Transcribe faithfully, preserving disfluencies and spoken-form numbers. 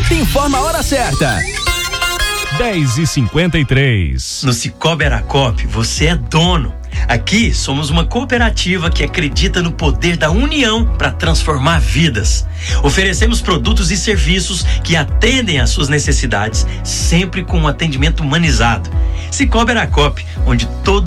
Informa a hora certa. dez e cinquenta e três. No Cicobi Aracop, você é dono. Aqui somos uma cooperativa que acredita no poder da união para transformar vidas. Oferecemos produtos e serviços que atendem às suas necessidades, sempre com um atendimento humanizado. Cicobi Aracop, onde todo